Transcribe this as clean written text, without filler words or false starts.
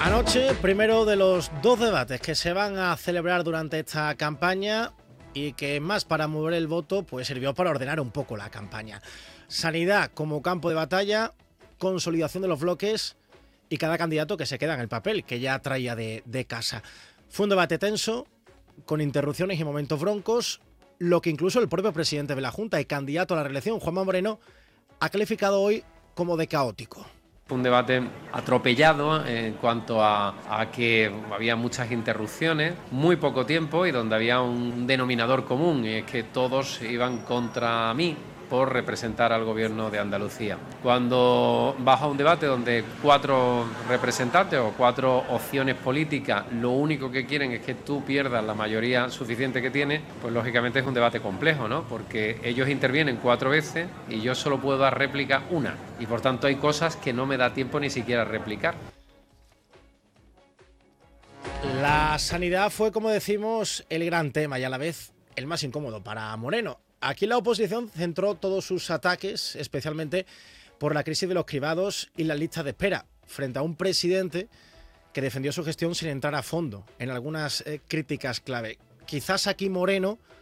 Anoche, primero de los dos debates que se van a celebrar durante esta campaña y que más para mover el voto, pues sirvió para ordenar un poco la campaña. Sanidad como campo de batalla, consolidación de los bloques y cada candidato que se queda en el papel, que ya traía de casa. Fue un debate tenso, con interrupciones y momentos broncos, lo que incluso el propio presidente de la Junta y candidato a la reelección, Juanma Moreno, ha calificado hoy como de caótico. Fue un debate atropellado en cuanto a que había muchas interrupciones, muy poco tiempo y donde había un denominador común, y es que todos iban contra mí por representar al gobierno de Andalucía. Cuando vas a un debate donde 4 representantes o 4 opciones políticas lo único que quieren es que tú pierdas la mayoría suficiente que tienes, pues lógicamente es un debate complejo, ¿no? Porque ellos intervienen 4 veces y yo solo puedo dar réplica una, y por tanto hay cosas que no me da tiempo ni siquiera a replicar. La sanidad fue, como decimos, el gran tema y a la vez el más incómodo para Moreno. Aquí la oposición centró todos sus ataques, especialmente por la crisis de los cribados y las listas de espera, frente a un presidente que defendió su gestión sin entrar a fondo en algunas críticas clave. Quizás aquí Moreno